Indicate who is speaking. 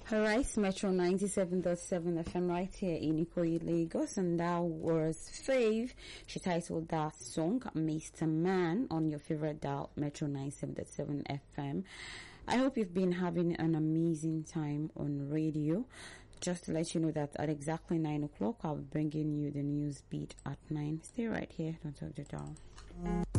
Speaker 1: Alright, Metro 97.7 FM right here in Ikoyi, Lagos, and that was Fave. She titled that song Mr. Man on your favorite dial, Metro 97.7 FM. I hope you've been having an amazing time on radio. Just to let you know that at exactly 9 o'clock, I'll be bringing you the news beat at 9. Stay right here, don't touch the dial.